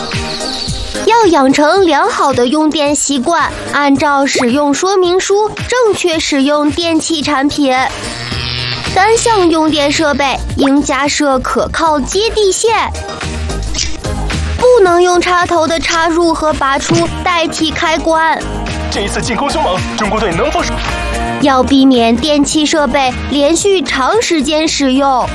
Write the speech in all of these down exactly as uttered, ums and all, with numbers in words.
要养成良好的用电习惯，按照使用说明书正确使用电器产品。单项用电设备应加设可靠接地线，不能用插头的插入和拔出代替开关。 这一次进攻凶猛，中国队能否？ 要避免电器设备连续长时间使用，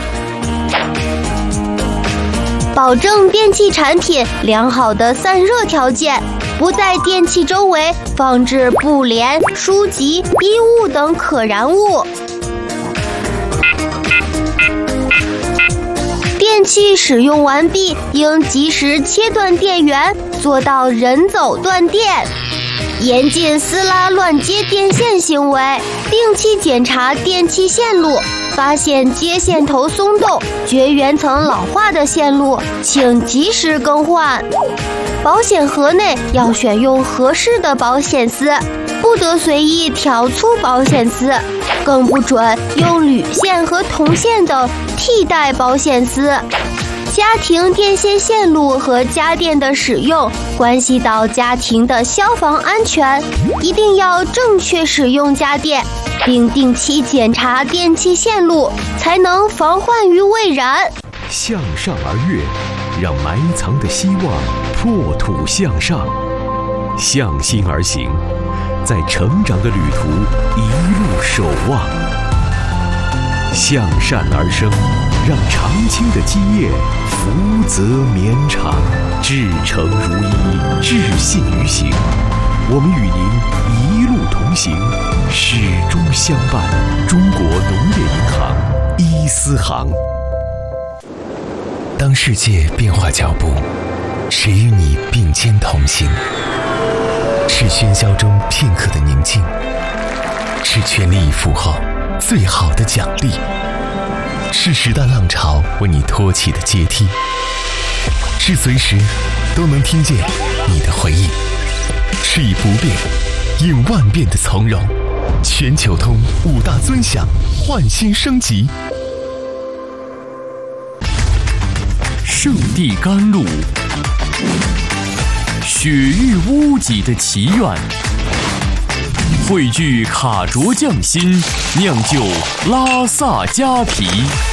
保证电器产品良好的散热条件，不在电器周围放置布帘、书籍、衣物等可燃物。电器使用完毕，应及时切断电源，做到人走断电。严禁撕拉乱接电线行为，定期检查电器线路，发现接线头松动、绝缘层老化的线路，请及时更换。保险盒内要选用合适的保险丝，不得随意挑粗保险丝，更不准用铝线和铜线等替代保险丝。家庭电线线路和家电的使用关系到家庭的消防安全，一定要正确使用家电，并定期检查电器线路，才能防患于未然。 向上而跃，让埋藏的希望破土向上；向心而行，在成长的旅途一路守望；向善而生，让长青的基业福泽绵长。至诚如一，至信于行。我们与您一路同行，始终相伴。中国农业银行一丝行。 当世界变化脚步，谁与你并肩同行？是喧嚣中片刻的宁静，是全力以赴后最好的奖励，是时代浪潮为你托起的阶梯，是随时都能听见你的回应，是以不变应万变的从容。全球通五大尊享，焕新升级。 圣地甘露，雪域屋脊的祈愿，汇聚卡卓匠心，酿就拉萨加皮。